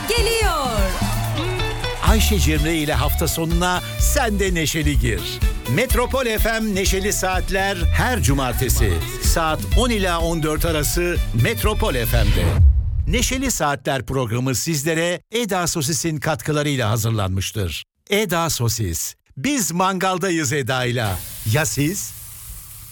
geliyor. Ayşe Cemre ile hafta sonuna sen de neşeli gir. Metropol FM Neşeli Saatler her cumartesi saat 10 ila 14 arası Metropol FM'de. Neşeli Saatler programı sizlere Eda Sosis'in katkılarıyla hazırlanmıştır. Eda Sosis. Biz mangaldayız Eda'yla. Ya siz?